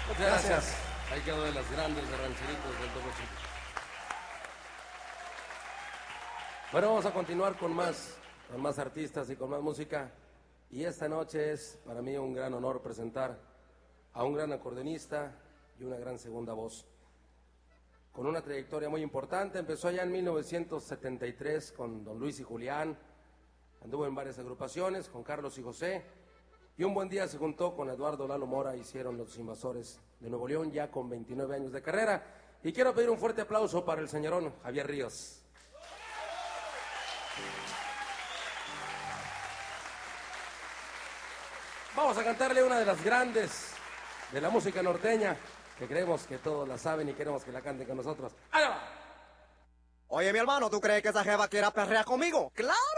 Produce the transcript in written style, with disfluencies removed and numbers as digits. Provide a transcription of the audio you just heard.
Muchas gracias. Ahí quedó de las grandes de rancheritos del Topo Chico. Bueno, vamos a continuar con más artistas y con más música. Y esta noche es para mí un gran honor presentar a un gran acordeonista y una gran segunda voz. Con una trayectoria muy importante, empezó allá en 1973 con Don Luis y Julián, anduvo en varias agrupaciones con Carlos y José, y un buen día se juntó con Eduardo Lalo Mora, hicieron Los Invasores de Nuevo León, ya con 29 años de carrera. Y quiero pedir un fuerte aplauso para el señorón Javier Ríos. Vamos a cantarle una de las grandes de la música norteña, que creemos que todos la saben y queremos que la canten con nosotros. ¡Allá va! Oye, mi hermano, ¿tú crees que esa jeva quiera perrear conmigo? ¡Claro!